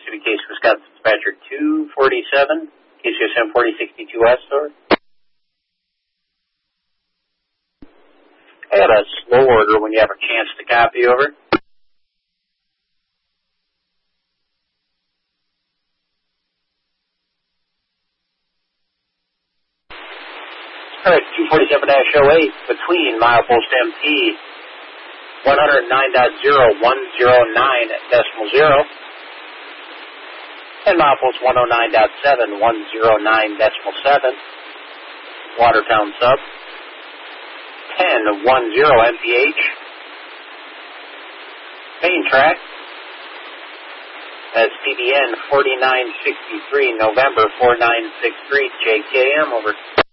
City Case, Wisconsin Dispatcher 247, KCSM 4062S, over. I had a slow order when you have a chance to copy, over. Alright, 247-08 between milepost MT 109.0, 109.0, and milepost 109.7, 109.7, Watertown sub, 1010 MPH, main track, that's PBN 4963, November 4963, JKM, over.